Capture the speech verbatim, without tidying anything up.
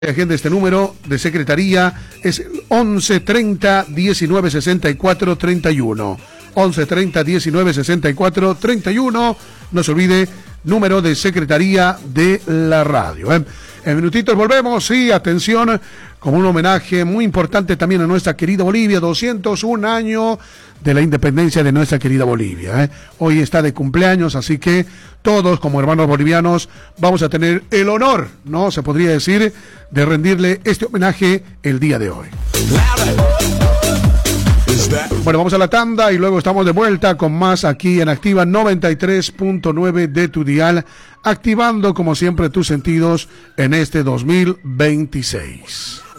Agenda este número de secretaría es once treinta diecinueve sesenta y cuatro treinta y uno. once treinta diecinueve sesenta y cuatro treinta y uno. No se olvide, número de secretaría de la radio. ¿eh? En minutitos volvemos, sí, atención, como un homenaje muy importante también a nuestra querida Bolivia, doscientos un años de la independencia de nuestra querida Bolivia. ¿eh? Hoy está de cumpleaños, así que todos como hermanos bolivianos vamos a tener el honor, ¿no? Se podría decir, de rendirle este homenaje el día de hoy. Bueno, vamos a la tanda y luego estamos de vuelta con más aquí en Activa noventa y tres punto nueve de tu dial, activando como siempre tus sentidos en este dos mil veintiséis.